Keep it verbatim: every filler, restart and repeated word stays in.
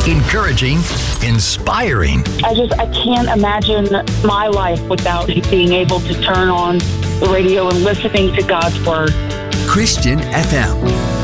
encouraging, inspiring. I just, I can't imagine my life without being able to turn on the radio and listening to God's Word. Christian F M.